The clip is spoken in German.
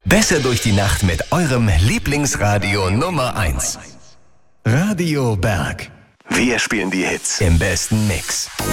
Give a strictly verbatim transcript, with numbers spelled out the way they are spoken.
Besser durch die Nacht mit eurem Lieblingsradio Nummer eins. Radio Berg. Wir spielen die Hits im besten Mix.